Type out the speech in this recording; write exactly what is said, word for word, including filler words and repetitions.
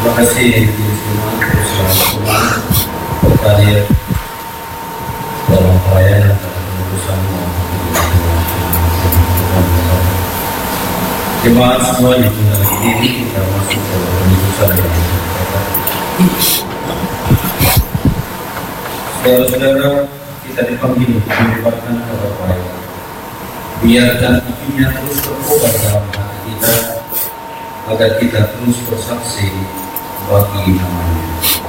Terima kasih semua telah berhadir dalam perayaan kepengurusan jemaat semua di tengah ini kita masuk ke kepengurusan saudara-saudara kita dipanggil untuk melibatkan kepada baik. Biarkan apinya terus terkobar dalam hati kita agar kita terus bersaksi bagi namanya.